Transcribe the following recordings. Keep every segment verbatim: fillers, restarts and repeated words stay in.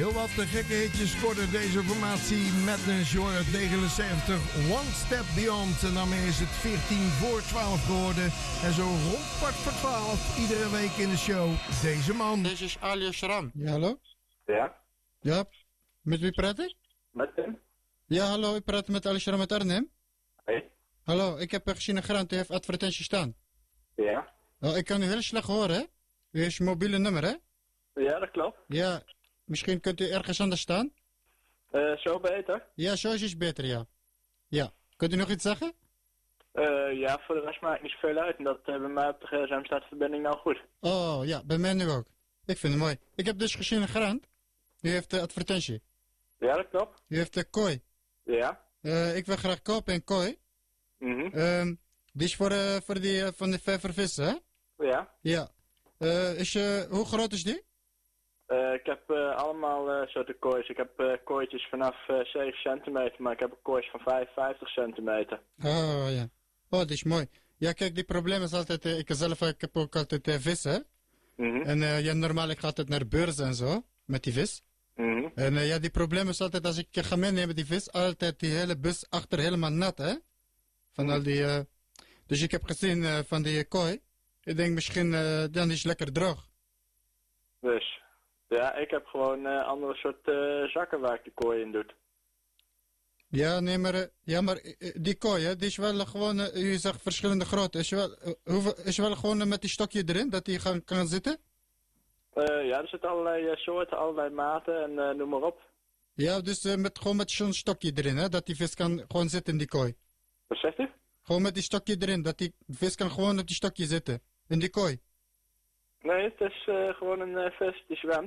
Heel wat de gekke hitjes scoorde deze formatie Madness, je hoort negenenzeventig, One Step Beyond. En daarmee is het veertien voor twaalf geworden. En zo rond kwart voor twaalf, iedere week in de show, deze man. Deze is Alias Ram. Ja, hallo? Ja, Ja, met wie praat ik? met Tim. Ja, hallo, ik praat met Alias Ram uit Arnhem. Hey. Hallo, ik heb gezien een grant, u heeft advertentie staan. Ja. Oh, ik kan u heel slecht horen, hè? U heeft je mobiele nummer, hè? Ja, dat klopt. Ja, misschien kunt u ergens anders staan? Uh, zo beter. Ja, zo is iets beter, ja. Ja, kunt u nog iets zeggen? Uh, ja, voor de rest maakt niet zoveel uit. En dat uh, bij mij op de gsm staat de verbinding nou goed. Oh, ja, bij mij nu ook. Ik vind het mooi. Ik heb dus gezien een grant. U heeft de advertentie. Ja, dat klopt. U heeft de kooi. Ja. Uh, ik wil graag kopen een kooi. Mhm. Um, die is voor, uh, voor die uh, van de vijvervissen, hè? Ja. Ja. Uh, is, uh, hoe groot is die? Uh, ik heb uh, allemaal uh, soorten koois. Ik heb uh, kooitjes vanaf uh, zeven centimeter, maar ik heb ook koois van vijfenvijftig centimeter. Oh, ja. Oh, die is mooi. Ja, kijk, die probleem is altijd, uh, ik zelf ik heb ook altijd uh, vissen. Mhm. En uh, ja, normaal ik ga altijd naar beurzen en zo, met die vis. Mhm. En uh, ja, die probleem is altijd, als ik ga meenemen die vis, altijd die hele bus achter helemaal nat, hè? Van al die, uh, dus ik heb gezien uh, van die kooi. Ik denk misschien, uh, dan is lekker droog. Dus, ja, ik heb gewoon uh, andere soort uh, zakken waar ik de kooi in doe. Ja, nee, maar, uh, ja, maar uh, die kooi, hè, die is wel uh, gewoon, uh, u zegt verschillende grootte. Is wel, uh, hoeveel, is wel gewoon uh, met die stokje erin, dat die gaan, kan zitten? Uh, ja, er zitten allerlei uh, soorten, allerlei maten en uh, noem maar op. Ja, dus uh, met, gewoon met zo'n stokje erin, hè, dat die vis kan gewoon zitten in die kooi. Wat zegt u? Gewoon met die stokje erin, dat die vis kan gewoon op die stokje zitten. In die kooi. Nee, het is uh, gewoon een uh, vis die zwemt.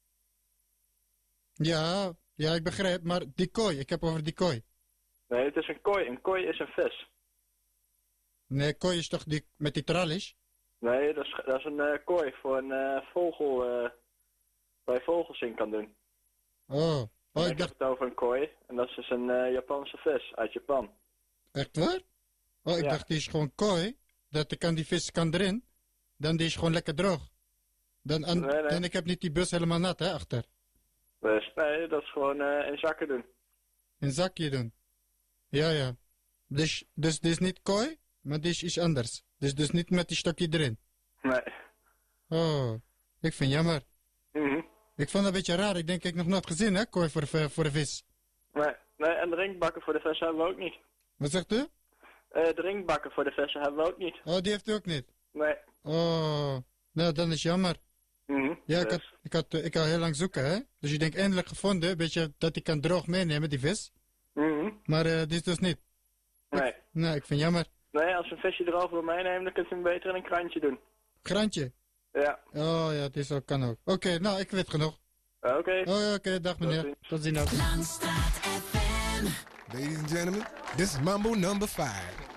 Ja, ja, ik begrijp, maar die kooi, ik heb over die kooi. Nee, het is een kooi. Een kooi is een vis. Nee, kooi is toch die, met die tralies? Nee, dat is, dat is een uh, kooi voor een uh, vogel, uh, waar je vogels in kan doen. Oh, oh ik ik dacht, heb het over een kooi, en dat is dus een uh, Japanse vis uit Japan. echt waar? Oh, ik Ja. dacht die is gewoon kooi, dat kan die vis kan erin, dan die is gewoon lekker droog. Dan, en, Nee, nee. en ik heb niet die bus helemaal nat, hè, achter. Dus nee, dat is gewoon uh, in zakken doen. In zakje doen. Ja, ja. Dus, dus dit is niet kooi, maar dit is iets anders. Dus, dus niet met die stokje erin. Nee. Oh, ik vind jammer. Mhm. Ik vond het een beetje raar, ik denk ik nog nooit gezien, hè, kooi voor, voor, voor de vis. Nee. Nee, en drinkbakken voor de vissen hebben we ook niet. Wat zegt u? Uh, drinkbakken voor de vissen hebben we ook niet. Oh, die heeft u ook niet? Nee. Oh, nou, dan is jammer. Mhm. Ja, ik Dus, had, ik, had, ik had heel lang zoeken, hè. Dus ik denk eindelijk gevonden, weet je, dat ik kan droog meenemen, die vis. mhm. Maar uh, dit is dus niet. Nee. Nou, ik vind jammer. Nee, als we een visje erover wil meenemen, dan kunt u hem beter in een krantje doen. Grantje. Ja. Oh ja, dit ook, kan ook. Oké, okay, nou, ik weet genoeg. Oké. Okay. Oh, Oké, okay, dag meneer. ziens. Tot ziens ook. Langstraat F M. Ladies and gentlemen, this is Mambo number five.